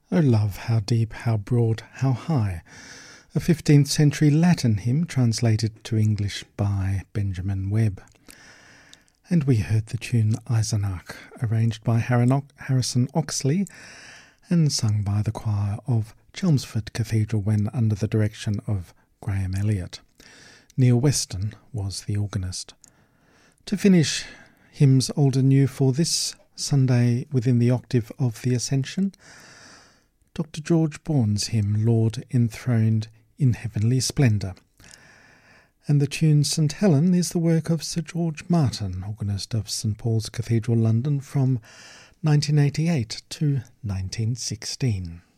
O love, how deep, how broad, how high, a 15th century Latin hymn translated to English by Benjamin Webb. And we heard the tune Eisenach, arranged by Harrison Oxley and sung by the choir of Chelmsford Cathedral when under the direction of Graham Elliott. Neil Weston was the organist. To finish hymns old and new for this Sunday within the octave of the Ascension, Dr. George Bourne's hymn Lord Enthroned in Heavenly Splendour. And the tune St Helen is the work of Sir George Martin, organist of St Paul's Cathedral, London, from 1988 to 1916.